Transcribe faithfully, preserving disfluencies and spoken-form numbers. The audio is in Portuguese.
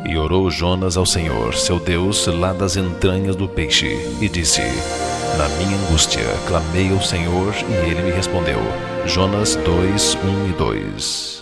E orou Jonas ao Senhor, seu Deus, lá das entranhas do peixe, e disse: Na minha angústia clamei ao Senhor, e ele me respondeu. Jonas dois, um e dois.